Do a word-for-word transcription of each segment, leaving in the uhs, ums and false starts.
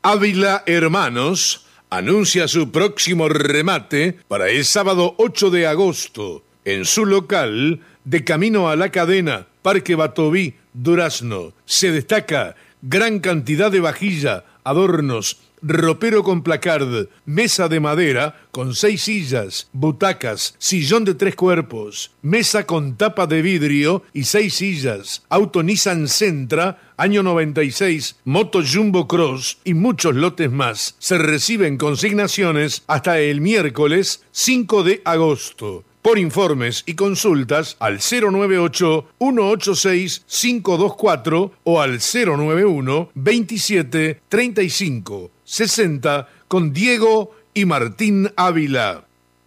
Ávila Hermanos anuncia su próximo remate para el sábado ocho de agosto en su local de Camino a la Cadena, Parque Batoví, Durazno. Se destaca gran cantidad de vajilla, adornos, ropero con placard, mesa de madera con seis sillas, butacas, sillón de tres cuerpos, mesa con tapa de vidrio y seis sillas, auto Nissan Sentra, año noventa y seis, moto Jumbo Cross y muchos lotes más. Se reciben consignaciones hasta el miércoles cinco de agosto. Por informes y consultas al cero nueve ocho, uno ocho seis, cinco dos cuatro o al cero nueve uno, veintisiete, treinta y cinco, sesenta con Diego y Martín Ávila.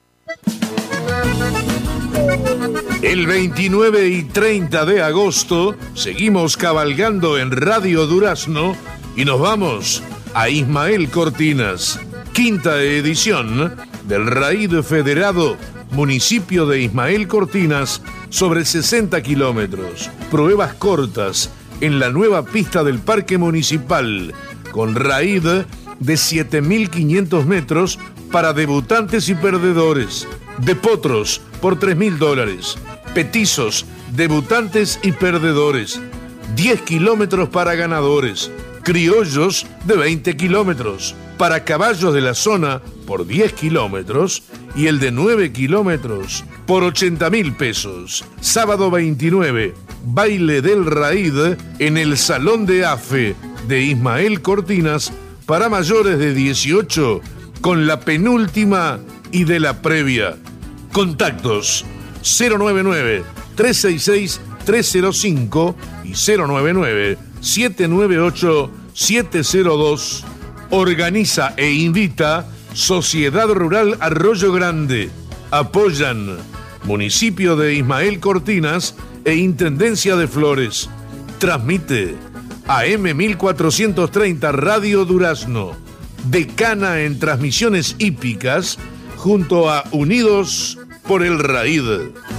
El veintinueve y treinta de agosto seguimos cabalgando en Radio Durazno y nos vamos a Ismael Cortinas, quinta edición del Raid Federado Municipio de Ismael Cortinas, sobre sesenta kilómetros. Pruebas cortas en la nueva pista del Parque Municipal, con raíz de siete mil quinientos metros para debutantes y perdedores. De potros por tres mil dólares. Petizos, debutantes y perdedores. diez kilómetros para ganadores. Criollos de veinte kilómetros. Para caballos de la zona por diez kilómetros y el de nueve kilómetros por ochenta mil pesos. Sábado veintinueve, baile del Raid en el Salón de AFE de Ismael Cortinas para mayores de dieciocho con la penúltima y de la previa. Contactos cero nueve nueve, tres seis seis, tres cero cinco y cero nueve nueve, siete nueve ocho, siete cero dos. Organiza e invita Sociedad Rural Arroyo Grande. Apoyan Municipio de Ismael Cortinas e Intendencia de Flores. Transmite A M mil cuatrocientos treinta Radio Durazno. Decana en transmisiones hípicas junto a Unidos por el Raid.